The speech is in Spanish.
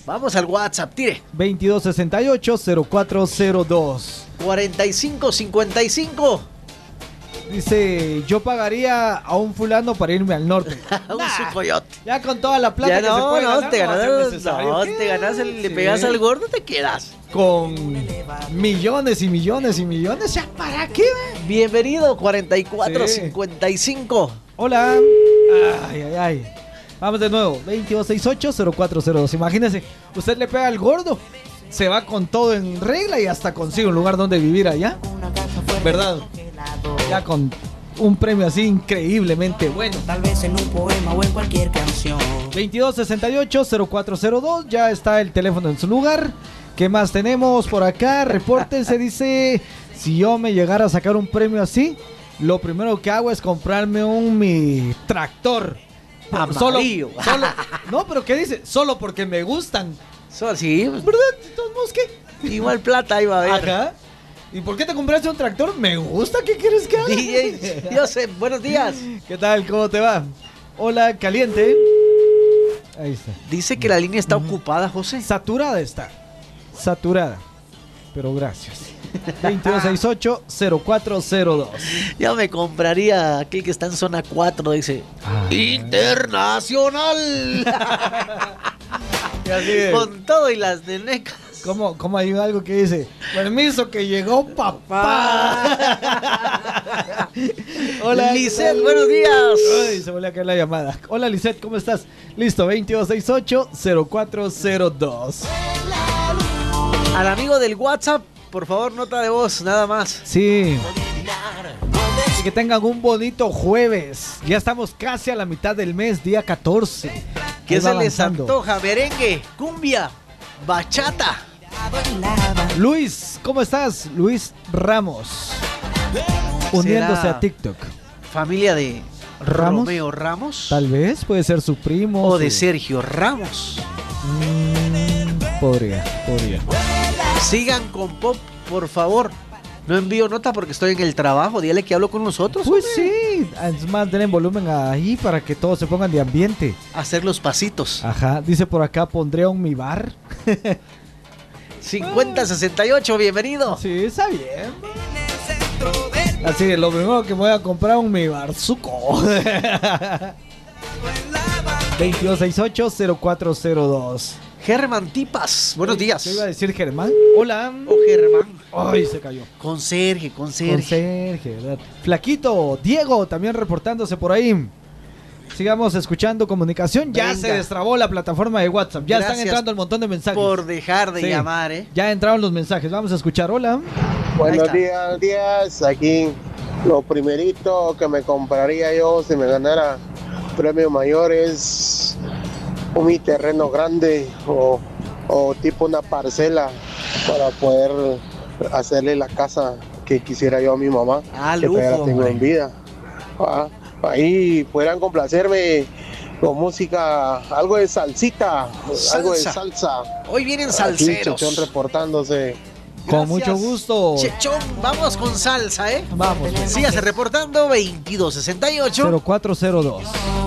Vamos al WhatsApp, tire. 2268-0402. 4555. Dice, yo pagaría a un fulano para irme al norte. Un sucoyote. Ya con toda la plata Ya que se puede ganar, te no va a ser ganas, necesario. te ganas, le Sí. pegas al gordo, te quedas. Con millones y millones y millones, ¿ya para qué? Bienvenido, 4455. Hola. Ay, ay, ay. Vamos de nuevo, 2268-0402. Imagínese, usted le pega al gordo, se va con todo en regla y hasta consigue un lugar donde vivir allá. ¿Verdad? Ya con un premio así increíblemente bueno. Tal vez en un poema o en cualquier canción. 2268-0402. Ya está el teléfono en su lugar. ¿Qué más tenemos por acá? Repórtense, dice, si yo me llegara a sacar un premio así, lo primero que hago es comprarme mi tractor. Amarillo. No, pero ¿qué dice? Solo porque me gustan. Sí, ¿Verdad? ¿De todos modos qué? igual plata iba a haber. Ajá. ¿Y por qué te compraste un tractor? Me gusta, ¿qué quieres que haga? DJ Joseph, buenos días. ¿Qué tal? ¿Cómo te va? Hola, caliente. Ahí está. Dice que la línea está ocupada, José. Saturada está. Saturada. Pero gracias. 2268-0402. Ya me compraría aquel que está en zona 4, dice. Internacional. Y así es. Con todo y las nenecas. ¿Cómo hay algo que dice? Permiso que llegó papá. Hola, Lisette, buenos días. Ay, se volvió a caer la llamada. Hola, Lisette, ¿cómo estás? Listo, 2268-0402. Al amigo del WhatsApp, por favor, nota de voz, nada más. Sí. Y que tengan un bonito jueves. Ya estamos casi a la mitad del mes, día 14. ¿Qué Ahí se va les avanzando. antoja? Merengue, cumbia, bachata. Luis, ¿cómo estás? Luis Ramos. Uniéndose ¿Será a TikTok. Familia de ¿Ramos? Romeo Ramos. Tal vez, puede ser su primo. O de su- Sergio Ramos. Podría. Sigan con Pop, por favor. No envío nota porque estoy en el trabajo. Dígale que hablo con nosotros. Pues hombre. sí, es más, den volumen ahí para que todos se pongan de ambiente. Hacer los pasitos. Ajá, dice por acá, pondré un mi bar. 5068, bienvenido. Sí, está bien. Así, lo primero que me voy a comprar un mi barzuco. 2268-0402. Germán Tipas, buenos días. ¿Qué iba a decir Germán? Hola. Oh, Germán. Ay, se cayó. Conserje. Conserje, ¿verdad? Flaquito, Diego también reportándose por ahí. Sigamos escuchando comunicación. Ya Venga. se destrabó la plataforma de WhatsApp. Ya Gracias están entrando un montón de mensajes. Por dejar de Sí. llamar, Ya entraron los mensajes. Vamos a escuchar. Hola. Buenos Ahí días. Aquí lo primerito que me compraría yo si me ganara premio mayor es un terreno grande o tipo una parcela para poder hacerle la casa que quisiera yo a mi mamá, Ah, que todavía la lujo, tengo hombre. en vida. Ahí puedan complacerme con música, algo de salsita, algo de Salsa. salsa. Hoy vienen Aquí salseros. Chechón reportándose. Con Gracias. mucho gusto. Chechón, vamos con salsa, ¿eh? Vamos. Sígase reportando 2268. 0402.